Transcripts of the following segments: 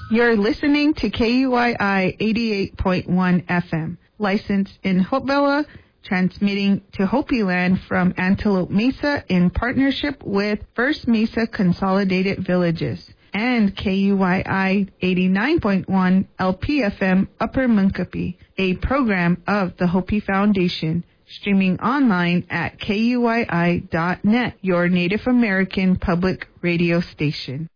You're listening to KUYI 88.1 FM, licensed in Hopewell, transmitting to Hopi Land from Antelope Mesa in partnership with First Mesa Consolidated Villages, and KUYI 89.1 LPFM Upper Munkapi, a program of the Hopi Foundation, streaming online at KUYI.net, your Native American public radio station.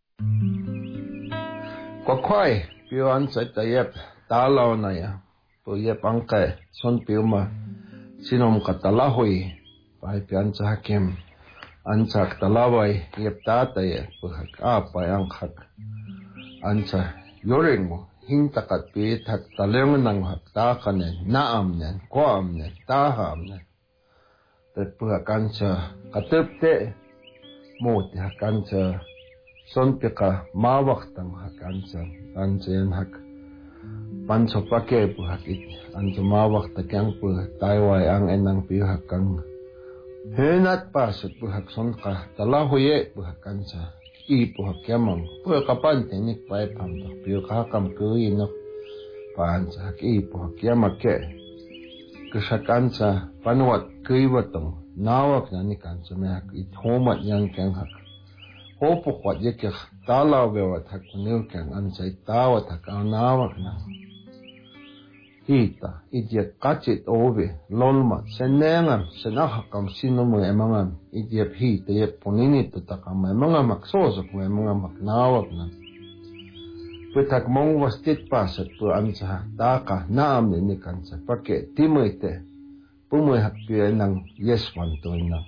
Kwakwai, pio ansa tayep, talaw na ya, po yep angke, son pio ma, sinom katalahoy, pai piansa hakim, ansa katalaway, yep tatay, po hak apay angkak, ansa yoring mo, hintakat pit hak talengan ng hak takanen, naam nen, koam nen, taham nen, tat po hak ansa katupte, mo ti hak ansa, son pika mawak tang hak ansa yan hak panso pake pu hak it ansa mawak ta kyang pu taiwai ang enang pi hak kang henat pasut pu hak son ka talahoye pu hak ansa i pu hak yamang pu kapan tenik pai pam ta pi ka kam ku ino pansa hak i pu hak yamake kesakansa panwat kuiwatong nawak na ni kansa me hak it homat yang kyang hak Hopo kwat yekih talaw bewat hak nilken ansay tawat hak anawak na. Hita, idyek kachit obe, lolmat, senengam, senahakam sinumu emangam, idyek hita yek puninito takam emangam maksosok mo emangam maknawak na. Pitak mong wastit pasat po ansa taka naam ninikansa, pake timoyte, pumoy hak piyo ng yeswan to na.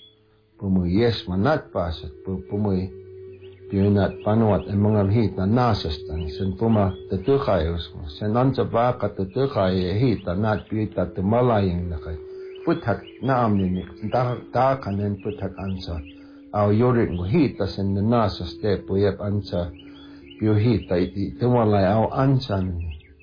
Pumuy yes manat pasat pumuy pinat panuat ang mga hita nasastan sen puma tetukayos sen ansa baka tetukay hita nat pita tumalayang nakay putak naam ni ta kanen putak ansa aw yorik mo hita sen nasaste puyep ansa piyo hita iti tumalay aw ansan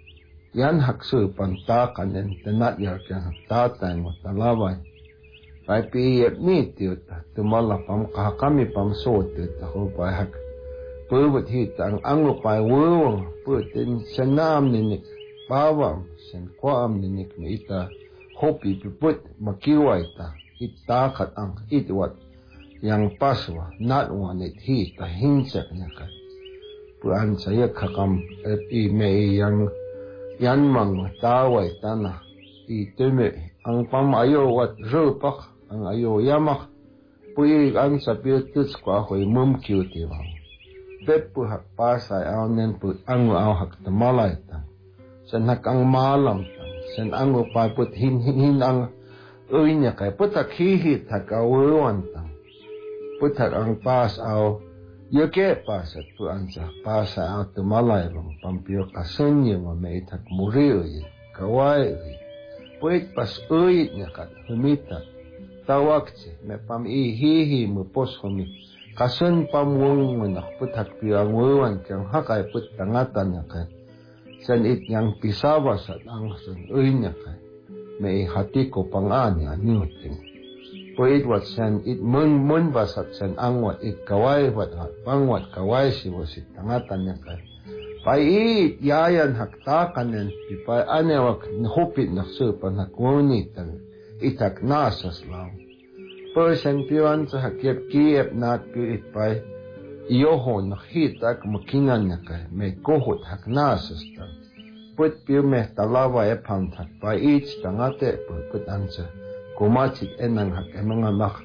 yan haksu pan ta kanen tenat yak yang tatay mo talaway Pai piyep ni tiuta, tumala pam kahakami pam so tiuta ko pai hak. Purwat hita ang ango pai wuwang, putin senam ninik, pawam, sen kwaam ninik na ita, hopi piput makiway ta, itakat ang itwat, yang paswa, natwan it hita, hinsak niya ka. Puan saya kakam, may yang yanmang taway tanah, itume, ang pamayo wat rupak, ang ayo yamak puy ang sa piutus ko ako'y mumkiw tiwang. Pepu hak pasay aw nen put ang aw hak tamalay tang. Sen hak ang malam tang. Sen ang upaput hin ang uy niya kay putak hihit hak awuan tang. Putak ang pas aw yuke pasat pu ang sa pasay aw tamalay bang pampiyo kasenye mo may itak muri uy. Kawai uy. Puit pas uy niya kat humitat. Tawakci me pam ihihi mo poskomi kasun pamwong mo nakputak piang wuwan kang hakay put tangatan niya kay san it yang pisawasat ang sun uy niya kay may hati ko pangani anyuting puit wat san it mun basat san angwat it kaway wat pangwat kaway si wasit tangatan niya kay pai it yayan haktakan nen pipay anewak hupit naksupan hakunit ang itak nasas lang. Person piwan sa hakiep kiep nat piit pay iyoho nakhitak makinan niya kay may kohot hak nasas tang. Put piyo meh talawa e pamtak pay ich tangate put ansa kumachit enang hak emanga mak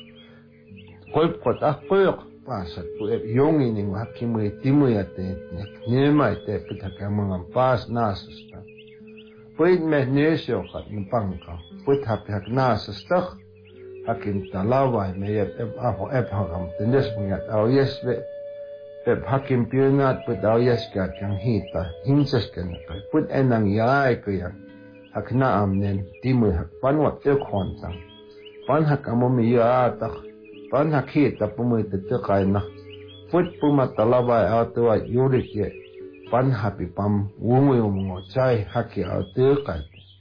kolpkot akpuyok pasat pu ep yongi ning hakimoy timoy ate nimay te put hak emanga pas nasas tang. Puit meh nesyo kat nipangka put hak nasas tak hakin talaway may ep hakam tindes mengat aw yesbe ep hakim piunat put aw yeskat yang hita hinsas kan put enang yai kaya hak naam nen timoy hak panwat ekhon tang pan hak amomi yatak pan hak hita pumoy tetekay na put pumat talaway aw tuwa yurik ye pan happy pam wungoy mo chai haki aw tekay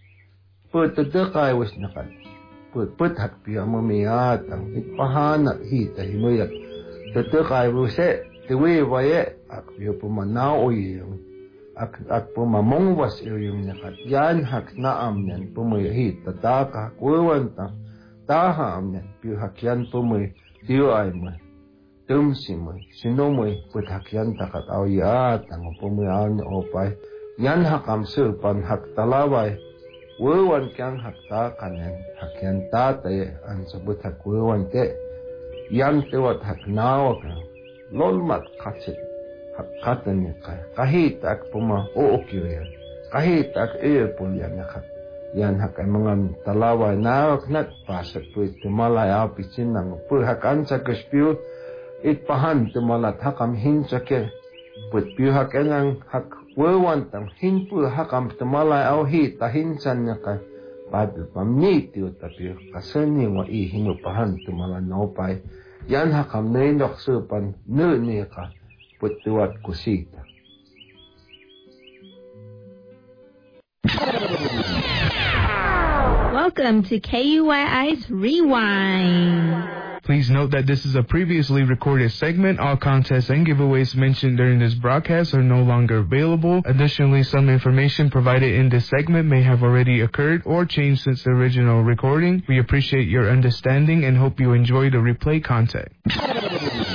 put tekay wis nakat put hak pi amomi atang itpahana hita himoyak tetekay wise tiwi waye ak pi pumanaw oy ak puma mongwas iyong nakat yan hak naam yan pumoy hit tataka kuwan taham yan piu hak yan pumoy tiyo ay mo tumsi mo sino mo put hak yan takat awiyat ang pumoy aw niya opay yan hakam sulpan hak talaway kuwan kyang hak takan yan hak yan tatay ang sabut hak kuwan te yan tewat hak nawak lolmat katsit hakatan niya kahit ak puma uokyo yan kahit ak earpol yan nakat yan hak ay mga talaway nawak nat pasak po itumalay apisin ng pulhakan sa kaspiyo itpahan tumalat hakam hinsake put piyo hak enang hak wawantang hinpul hakam tumalay aw hita hinsan niya ka pabil pamnitiyo tapiyo kasani wa ihinupahan tumalan naupay yan hakam na inok supan niya ka putuat kusita. Welcome to KUYI's Rewind. Please note that this is a previously recorded segment. All contests and giveaways mentioned during this broadcast are no longer available. Additionally, some information provided in this segment may have already occurred or changed since the original recording. We appreciate your understanding and hope you enjoy the replay content.